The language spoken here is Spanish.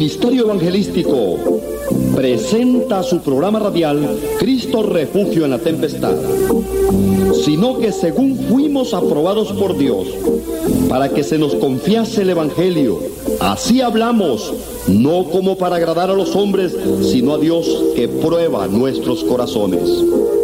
Ministerio Evangelístico presenta su programa radial Cristo Refugio en la Tempestad, sino que según fuimos aprobados por Dios para que se nos confiase el Evangelio, así hablamos, no como para agradar a los hombres, sino a Dios que prueba nuestros corazones.